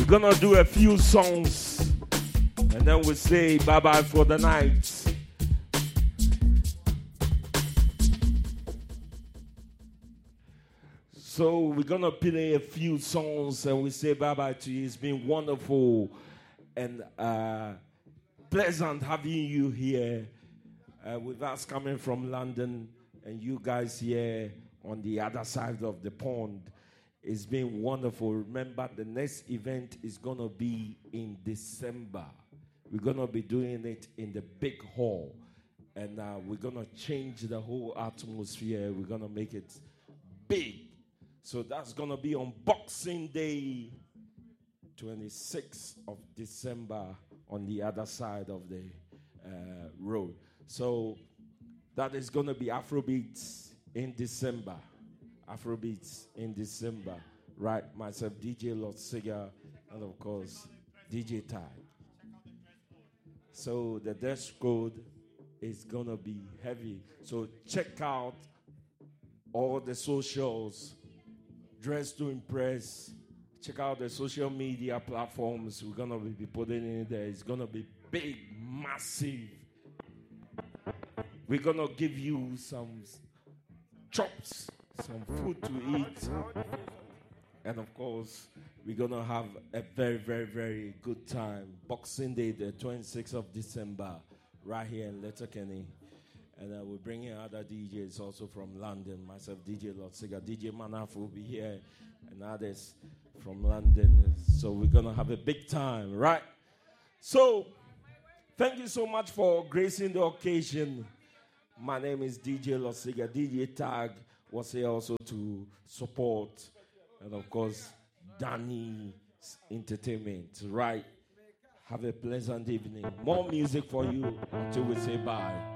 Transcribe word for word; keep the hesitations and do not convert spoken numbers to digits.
We're gonna do a few songs and then we'll say bye-bye for the night. So we're gonna play a few songs and we say bye-bye to you. It's been wonderful and uh, pleasant having you here uh, with us coming from London and you guys here on the other side of the pond. It's been wonderful. Remember, the next event is going to be in December. We're going to be doing it in the big hall. And uh, we're going to change the whole atmosphere. We're going to make it big. So that's going to be on Boxing Day, twenty-sixth of December, on the other side of the uh, road. So that is going to be Afrobeats in December. Afrobeats in December, right? Myself, D J Lord Siga, and of course, D J Tag. So the dress code is gonna be heavy. So check out all the socials, Dress to Impress. Check out the social media platforms. We're gonna be putting in there. It's gonna be big, massive. We're gonna give you some chops. Some food to eat. And of course, we're going to have a very, very, very good time. Boxing Day, the twenty-sixth of December, right here in Letterkenny. And uh, we're bringing other D Js also from London. Myself, D J Lord Siga, D J Manaf will be here, and others from London. So we're going to have a big time, right? So, thank you so much for gracing the occasion. My name is D J Lord Siga, D J Tag was here also to support, and of course, Danny's Entertainment, right? Have a pleasant evening. More music for you until we say bye.